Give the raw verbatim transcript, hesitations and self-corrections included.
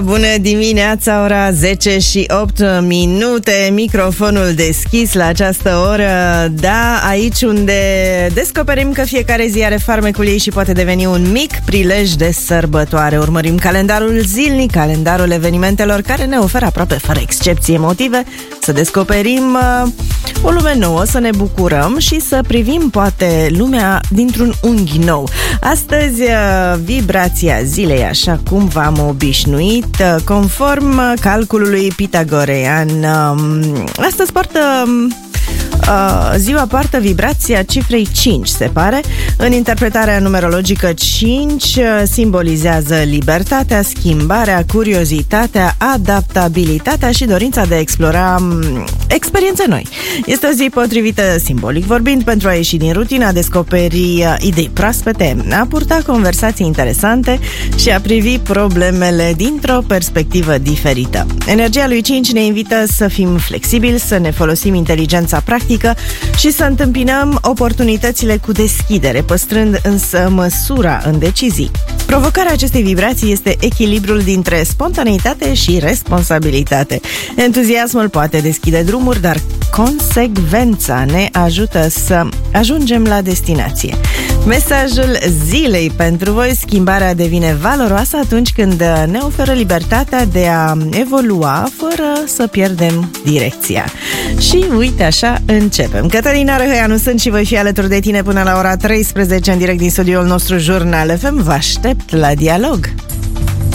Bună dimineața, ora zece și opt minute, microfonul deschis la această oră. Da, aici unde descoperim că fiecare zi are farmecul ei și poate deveni un mic prilej de sărbătoare. Urmărim calendarul zilnic, calendarul evenimentelor care ne oferă aproape fără excepție motive să descoperim uh, o lume nouă, să ne bucurăm și să privim poate lumea dintr-un unghi nou. Astăzi uh, vibrația zilei, așa cum v-am obișnuit, conform calculului pitagorean. Astăzi poartă Uh, ziua poartă vibrația cifrei cinci, se pare. În interpretarea numerologică, cinci simbolizează libertatea, schimbarea, curiozitatea, adaptabilitatea și dorința de a explora um, experiențe noi. Este o zi potrivită, simbolic vorbind, pentru a ieși din rutină, a descoperi uh, idei proaspete, a purta conversații interesante și a privi problemele dintr-o perspectivă diferită. Energia lui cinci ne invită să fim flexibili, să ne folosim inteligența practică și să întâmpinăm oportunitățile cu deschidere, păstrând însă măsura în decizii. Provocarea acestei vibrații este echilibrul dintre spontaneitate și responsabilitate. Entuziasmul poate deschide drumuri, dar consecvența ne ajută să ajungem la destinație. Mesajul zilei pentru voi: schimbarea devine valoroasă atunci când ne oferă libertatea de a evolua fără să pierdem direcția. Și uite, așa începem. Cătălina Răhăianu sunt și voi fi alături de tine până la ora treisprezece în direct din studioul nostru Jurnal F M. Vă aștept la dialog.